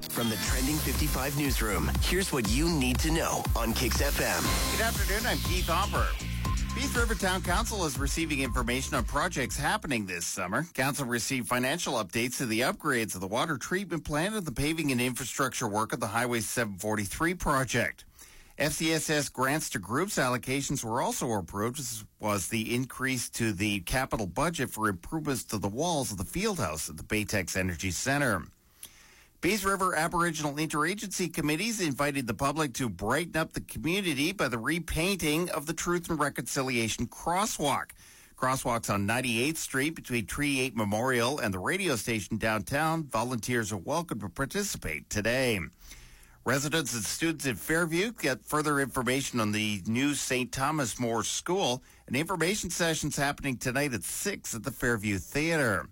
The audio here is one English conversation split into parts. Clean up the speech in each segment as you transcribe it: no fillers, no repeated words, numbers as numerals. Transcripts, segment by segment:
From the Trending 55 newsroom, here's what you need to know on Kix FM. Good afternoon, I'm Keith Hopper. Peace River Town Council is receiving information on projects happening this summer. Council received financial updates to the upgrades of the water treatment plant and the paving and infrastructure work of the Highway 743 project. FCSS grants to groups allocations were also approved, as was the increase to the capital budget for improvements to the walls of the field house at the Baytex Energy Center. Peace River Aboriginal Interagency Committees invited the public to brighten up the community by the repainting of the Truth and Reconciliation Crosswalk. Crosswalks on 98th Street between Treaty 8 Memorial and the radio station downtown. Volunteers are welcome to participate today. Residents and students in Fairview get further information on the new St. Thomas More School. An information session's happening tonight at 6 at the Fairview Theatre.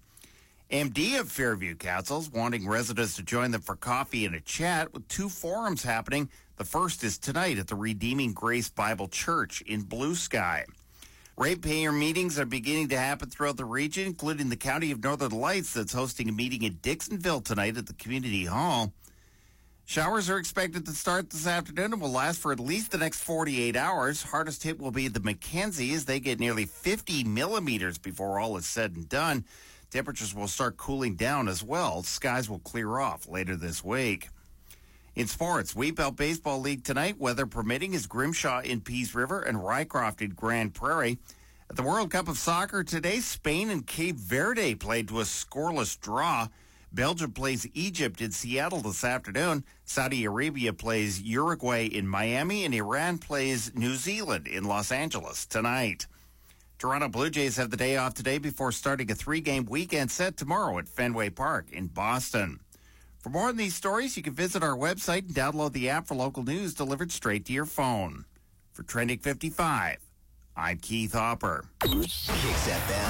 MD of Fairview Council's wanting residents to join them for coffee and a chat with two forums happening. The first is tonight at the Redeeming Grace Bible Church in Blue Sky. Ratepayer meetings are beginning to happen throughout the region, including the County of Northern Lights that's hosting a meeting in Dixonville tonight at the Community Hall. Showers are expected to start this afternoon and will last for at least the next 48 hours. Hardest hit will be the Mackenzie as they get nearly 50 millimeters before all is said and done. Temperatures will start cooling down as well. Skies will clear off later this week. In sports, Wheatbelt Baseball League tonight, weather permitting, is Grimshaw in Peace River and Rycroft in Grand Prairie. At the World Cup of Soccer today, Spain and Cape Verde played to a scoreless draw. Belgium plays Egypt in Seattle this afternoon. Saudi Arabia plays Uruguay in Miami, and Iran plays New Zealand in Los Angeles tonight. Toronto Blue Jays have the day off today before starting a 3-game weekend set tomorrow at Fenway Park in Boston. For more on these stories, you can visit our website and download the app for local news delivered straight to your phone. For Trending 55, I'm Keith Hopper. Kix FM.